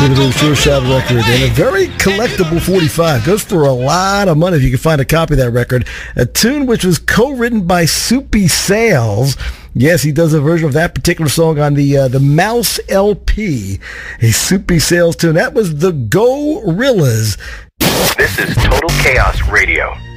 The Sure Shot record, and a very collectible 45. Goes for a lot of money if you can find a copy of that record. A tune which was co-written by Soupy Sales. Yes, he does a version of that particular song on the Mouse LP. A Soupy Sales tune. That was the Go-Rillas. This is Total Chaos Radio.